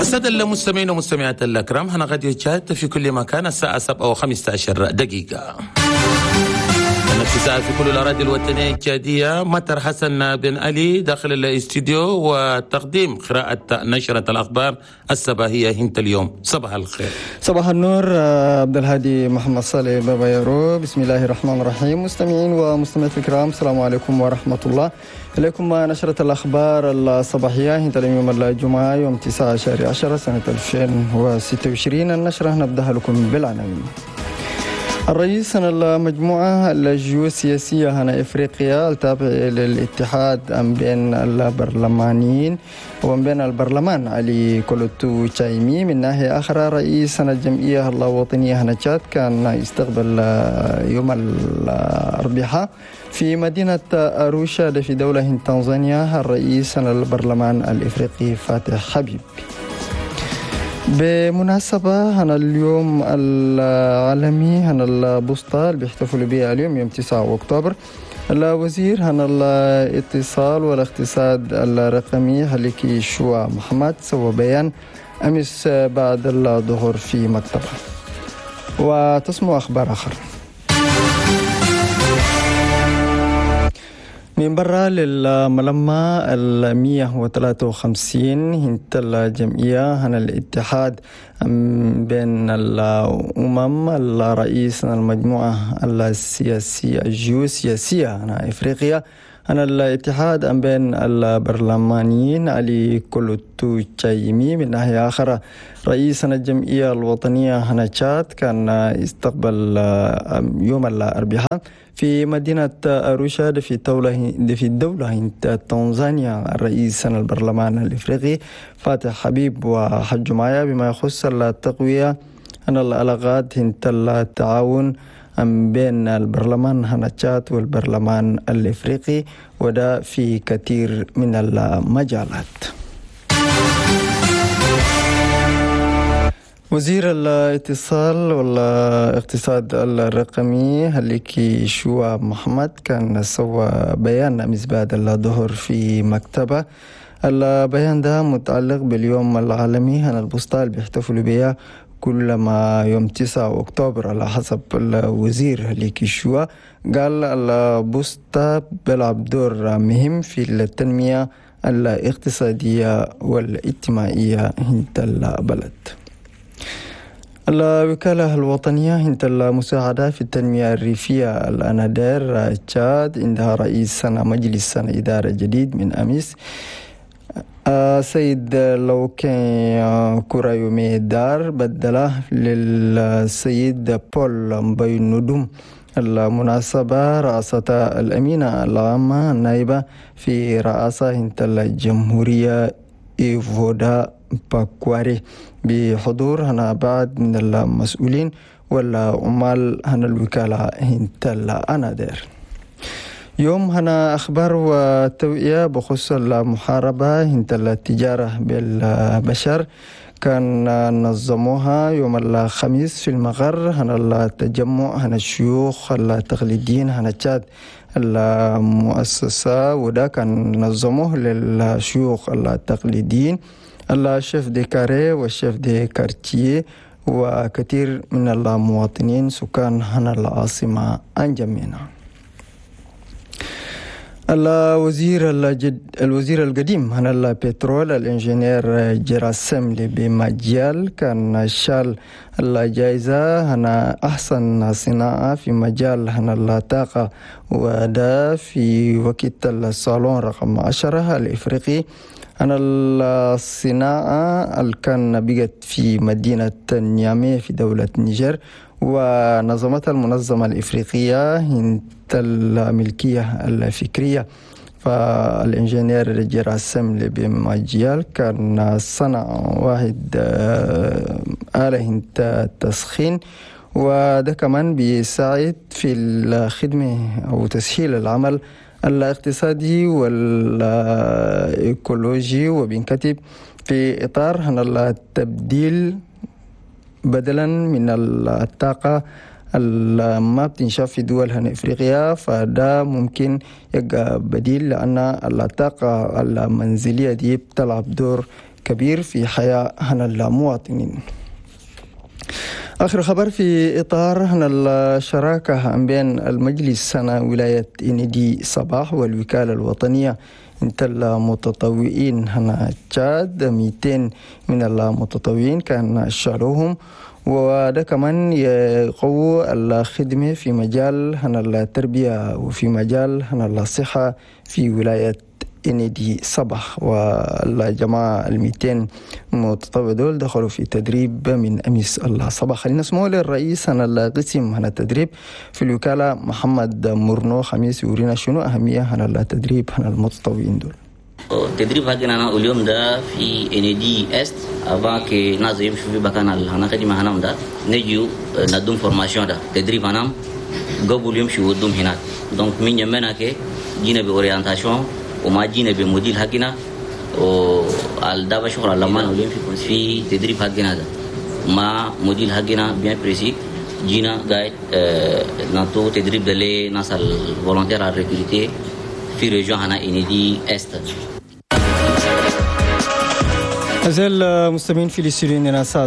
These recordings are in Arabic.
السادة المستمعين ومستمعات الأكرام، هنا غادي يتشاهد في كل مكان الساعة 7:15 الساعة في كل الأراضي الوطنية الجادية. مطر حسن بن علي داخل الاستوديو وتقديم قراءة نشرة الأخبار الصباحية هنت اليوم. صباح الخير. صباح النور. عبد الهادي محمد صالح بابا يارو. بسم الله الرحمن الرحيم. مستمعين ومستمعات الكرام، السلام عليكم ورحمة الله. إليكم نشرة الأخبار الصباحية هنت اليوم الجمعة يوم 19 سنة 2026. النشرة نبدأها لكم بالعناوين. الرئيس المجموعة الجيوسياسية هنا إفريقيا التابع للاتحاد بين البرلمانيين وبين البرلمان علي كولوتو تشايمي. من ناحية أخرى رئيس الجمعية الوطنية هنا تشاد كان يستقبل يوم الأربعاء في مدينة أروشا في دولة تنزانيا الرئيس البرلمان الإفريقي فاتح حبيب. بمناسبة هنا اليوم العالمي هنا البوسطة اللي بيحتفلوا بها اليوم يوم 9 أكتوبر، الوزير هنا الاتصال والاقتصاد الرقمي هلكي شوا محمد سوى بيان أمس بعد الظهر في مكتبه. وتسمع أخبار آخر. من برا للملمة 153 هنت الجمعية هنا الاتحاد بين الأمم الرئيس المجموعة السياسية الجيوسياسية هنا إفريقيا هنا الاتحاد بين البرلمانيين علي كولوتو تشايمي. من ناحية أخرى رئيس الجمعية الوطنية هنا تشاد كان استقبل يوم الأربعاء في مدينة أروشا في الدولة تنزانيا الرئيس البرلمان الإفريقي فاتح حبيب وحج معايا بما يخص التقوية عن العلاقات التعاون بين البرلمان هنتشات والبرلمان الإفريقي، وده في كثير من المجالات. وزير الاتصال والاقتصاد الرقمي هلكي شوا محمد كان سوى بيان أمس بعد الظهر في مكتبه. البيان ده متعلق باليوم العالمي هنا البوسطة اللي بيحتفلوا بيها كل ما يوم 9 أكتوبر على حسب الوزير هلكي شوا. قال البوسطة بيلعب دور مهم في التنمية الاقتصادية والاجتماعية هنت البلد. الوكالة الوطنية هنت المساعدة في التنمية الريفية الأنادير تشاد عندها رئيس مجلس إدارة جديد من أمس سيد لوكين كورايومي دار بدله للسيد بول مبين ندوم. المناسبة رئاسة الأمينة العامة النائبة في رئاسة هنت الجمهورية إيفودا باكواري بحضور هنا بعض من المسؤولين والعمال هنا الوكالة هنت الأنادير. يوم هنا أخبار وتوعية بخصوص المحاربة هنت التجارة بالبشر كان نظموها يوم الخميس في المغر هنا التجمع هنا الشيوخ التقليديين هنا تشاد المؤسسة، وده كان نظموه للشيوخ التقليديين الشيف دي كاري والشيف دي كارتيه وكثير من المواطنين سكان هنا العاصمة أنجمينا. الوزير القديم هنا البترول الانجينير جراسم بمجال كان شال الجائزة هنا أحسن صناعة في مجال هنا الطاقة، وده في وقت الصالون رقم 10 الإفريقي هنا الصناعة اللي كان بقت في مدينة نيامي في دولة نيجر، ونظمتها المنظمة الإفريقية هنت الملكية الفكرية. فالإنجينير جراسم بمجيال كان صنع واحد آلة هنت تسخين، وده كمان بيساعد في الخدمة أو تسهيل العمل الاقتصادي والإيكولوجي، وبينكتب في إطار هنا التبديل بدلا من الطاقة ما بتنشاف في دول هنا إفريقيا، فده ممكن يبقى بديل لأن الطاقة المنزلية دي بتلعب دور كبير في حياة المواطنين. آخر خبر في إطار الشراكة بين المجلس ولاية إندي صباح والوكالة الوطنية انت المتطوعين هنا تشاد 200 من المتطوعين كان شغلهم، وده كمان يقوي الخدمة في مجال التربية وفي مجال الصحة في ولاية إندي صباح. والجماعة 200 متطوع دول دخلوا في تدريب من أمس الصباح. خلينا نسمع للرئيس القسم التدريب في الوكالة محمد مرنو خميس يورينا شنو أهمية التدريب المتطوعين دول. التدريب هنا اليوم ده في إندي إست avant que ناس يمشوا في مكان هنا خدمة هنا ده نجيو ندوم فورماسيون ده تدريب هنا قبل يمشوا ودوم هناك. donc من يمنا كي جينا بأورينتاسيون وما جينا بموديل حقنا والدابة شغل اللمان وليم في تدريب حقنا ده ما موديل حقنا بيان بريسي جينا قاعد ناتو تدريب دلي ناس الفولونتير على ريكروتي في ريجون هنا إندي إست. أزال مستمعين في الاستوديو عندنا الساعة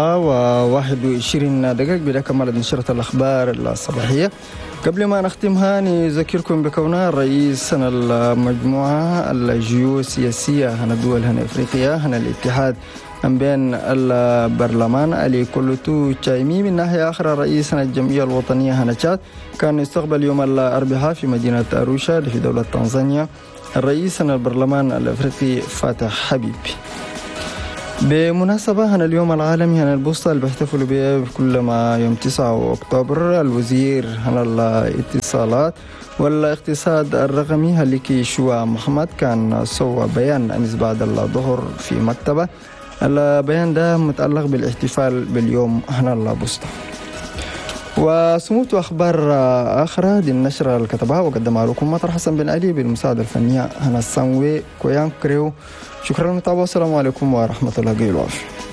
7:21 بدأ كمال نشرة الأخبار الصباحية. قبل ما نختمها نذكركم بكونها رئيس المجموعة الجيوسياسية هنا الدول هنا إفريقيا هنا الاتحاد بين البرلمان علي كولوتو تشايمي من ناحية أخرى رئيس الجمعية الوطنية هنا تشاد كان يستقبل يوم الأربعاء في مدينة أروشا في دولة تنزانيا الرئيس البرلمان الأفريقي فاتح حبيب. بمناسبة هنا اليوم العالمي هنا البوسطة اللي بيحتفلوا به كل ما يوم 9 أكتوبر الوزير هنا الاتصالات والاقتصاد الرقمي هليكي شوا محمد كان سوى بيان أمس بعد الظهر في مكتبة. البيان ده متعلق بالاحتفال باليوم هنا البوسطة. وسموت أخبار أخرى دي النشرة اللي كتبها وقدمها لكم مطر حسن بن علي بالمساعدة الفنية هنا السانوي كويان كريو. شكرا للمتابعة والسلام عليكم ورحمة الله وبركاته.